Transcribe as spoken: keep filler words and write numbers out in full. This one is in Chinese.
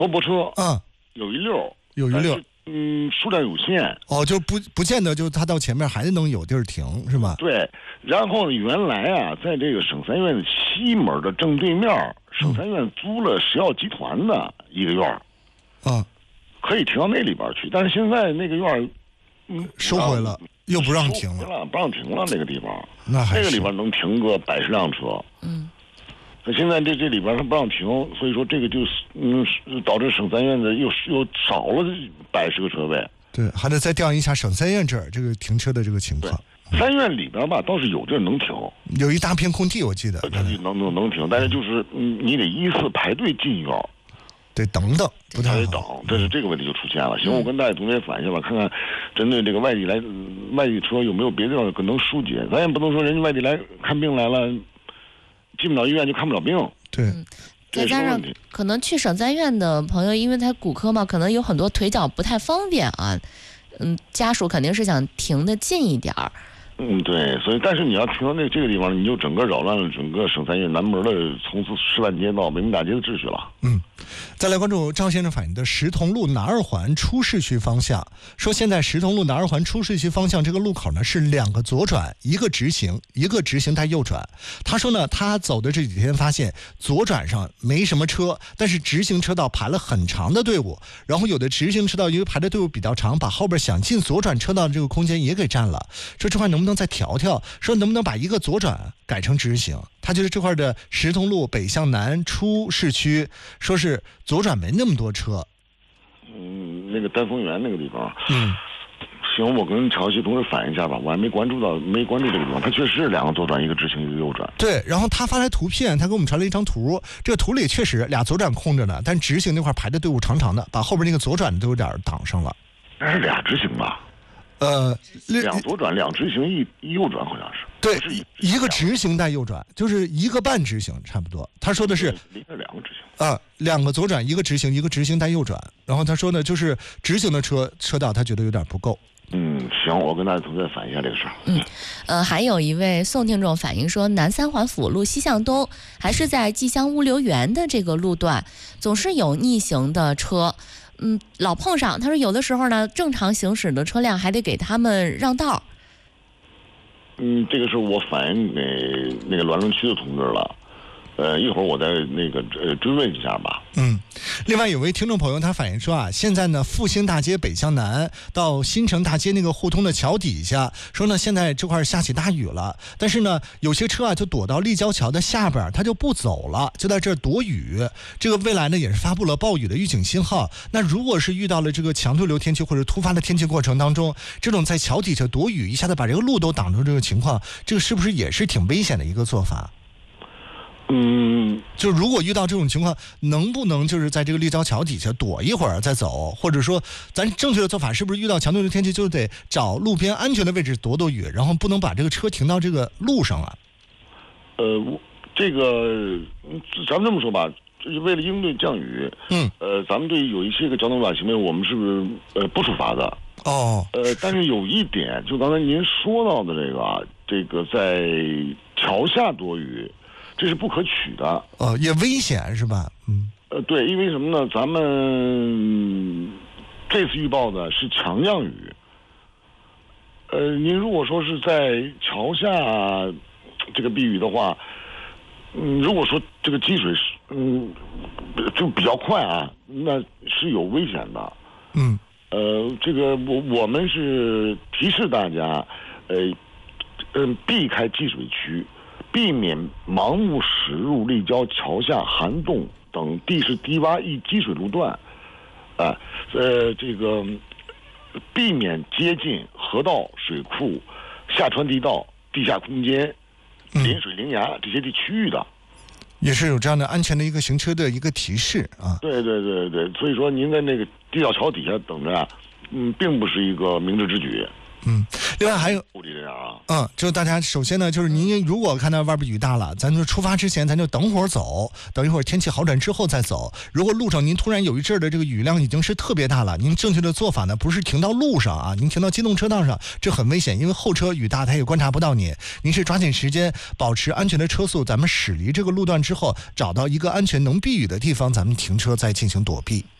摩托车嗯， 有一溜， 有一溜， 嗯，数量有限。 哦，就不不见得就他到前面还能有地儿停，是吧？ 对，然后呢，原来啊，在这个省三院西门的正对面，省三院租了食药集团的一个院儿， 啊， 可以停到那里边去。但是现在那个院儿，嗯， 收回了，又不让停了， 不让停了那个地方。 那还那个里边能停个百十辆车。 嗯。 那现在这这里边它不让停，所以说这个就嗯导致省三院的又又少了百十个车位。 对，还得再调研一下省三院这儿这个停车的这个情况。 三院里边吧倒是有地儿能停， 有一大片空地，我记得。 能能能停，但是就是嗯你得依次排队进院， 得等等，不太好。 得等，这是这个问题就出现了。行，我跟大家同学反映一下吧，看看针对这个外地来外地车有没有别的地方可能疏解。咱也不能说人家外地来看病来了。进不了医院就看不了病， 对， 嗯、再加上可能去省三院的朋友，因为他骨科嘛，可能有很多腿脚不太方便啊，嗯，家属肯定是想停得近一点儿。 嗯，对，所以但是你要停到那这个地方，你就整个扰乱了整个省三院南门的从此十万街道北门大街的秩序了。 嗯，再来关注赵先生反映的石桐路南二环出市区方向，说现在石桐路南二环出市区方向这个路口呢是两个左转，一个直行，一个直行带右转。他说呢，他走的这几天发现左转上没什么车，但是直行车道排了很长的队伍，然后有的直行车道因为排的队伍比较长，把后边想进左转车道的这个空间也给占了。说这块能不能再调调？说能不能把一个左转改成直行？他觉得这块的石桐路北向南出市区，说是左转没那么多车。 嗯，那个丹峰园那个地方。 嗯。 行，我跟潮汐同志反映一下吧，我还没关注到，没关注这个地方，它确实是两个左转，一个直行，一个右转。 对，然后他发来图片，他给我们传了一张图，这个图里确实俩左转空着呢，但直行那块排的队伍长长的，把后边那个左转都有点挡上了。 那是俩直行吧？ 呃， 两左转，两直行，一一右转，好像是。 对，一个直行带右转，就是一个半直行，差不多。他说的是应该两个直行啊、呃，两个左转，一个直行，一个直行带右转。然后他说呢，就是直行的车车道，他觉得有点不够。 嗯，行，我跟大家同学反映一下这个事儿。 嗯，呃，还有一位宋听众反映说，南三环辅路西向东，还是在蓟乡物流园的这个路段，总是有逆行的车。嗯，老碰上。他说有的时候呢，正常行驶的车辆还得给他们让道。 嗯，这个是我反映给那个滦滦区的同志了。呃，一会儿我再那个呃追问一下吧。 嗯，另外有位听众朋友他反映说啊，现在呢复兴大街北向南到新城大街那个互通的桥底下，说呢现在这块下起大雨了，但是呢有些车啊就躲到立交桥的下边，他就不走了，就在这儿躲雨。这个未来呢也是发布了暴雨的预警信号。那如果是遇到了这个强对流天气或者突发的天气过程当中，这种在桥底下躲雨，一下子把这个路都挡住这个情况，这个是不是也是挺危险的一个做法？ 嗯， 就如果遇到这种情况，能不能就是在这个立交桥底下躲一会儿再走，或者说咱正确的做法是不是遇到强对流天气就得找路边安全的位置躲躲雨，然后不能把这个车停到这个路上啊？ 呃，这个咱们这么说吧，为了应对降雨， 嗯， 呃，咱们对有一些个交通违法行为，我们是不是呃不处罚的？ 哦， 呃，但是有一点，就刚才您说到的这个啊，这个在桥下躲雨。这是不可取的， 呃，也危险是吧？嗯， 呃，对，因为什么呢？咱们这次预报的是强降雨，呃，您如果说是在桥下这个避雨的话，嗯，如果说这个积水是嗯就比较快啊，那是有危险的。 嗯， 呃，这个我我们是提示大家，呃，嗯、呃，避开积水区。避免盲目驶入立交桥下涵洞等地势低洼易积水路段，啊，呃，这个避免接近河道、水库、下穿地道、地下空间、临水临崖这些地区域的， 也是有这样的安全的一个行车的一个提示啊。 对对对对，所以说您在那个地道桥底下等着啊，嗯，并不是一个明智之举。 嗯，另外还有处理这样啊。 嗯，就是大家首先呢，就是您如果看到外边雨大了，咱就出发之前咱就等会儿走，等一会儿天气好转之后再走。如果路上您突然有一阵的这个雨量已经是特别大了，您正确的做法呢不是停到路上啊，您停到机动车道上，这很危险，因为后车雨大它也观察不到你。您是抓紧时间保持安全的车速，咱们驶离这个路段之后，找到一个安全能避雨的地方，咱们停车再进行躲避。